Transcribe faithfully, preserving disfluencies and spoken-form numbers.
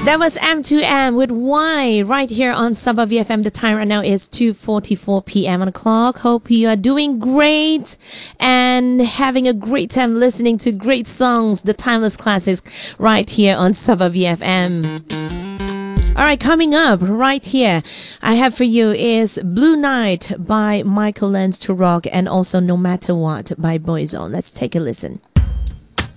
That was M two M with Why right here on Saba V F M. The time right now is two forty-four p.m. on the clock. Hope you are doing great and having a great time listening to great songs, the timeless classics right here on Saba V F M. All right, coming up right here, I have for you is Blue Night by Michael Learns to Rock and also No Matter What by Boyzone. Let's take a listen.